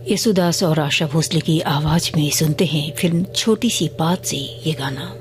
येसुदास और आशा भोसले की आवाज में सुनते हैं फिल्म छोटी सी बात से ये गाना।